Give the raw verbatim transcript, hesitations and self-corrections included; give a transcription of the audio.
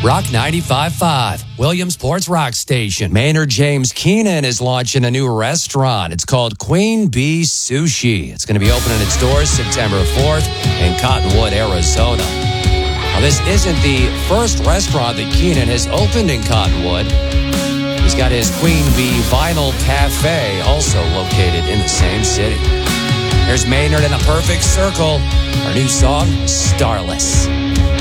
Rock ninety-five point five, Williamsport's rock station. Maynard James Keenan is launching a new restaurant. It's called Queen Bee Sushi. It's going to be opening its doors September fourth in Cottonwood, Arizona. Now, this isn't the first restaurant that Keenan has opened in Cottonwood. He's got his Queen Bee Vinyl Cafe, also located in the same city. Here's Maynard in a perfect circle. Our new song, Starless.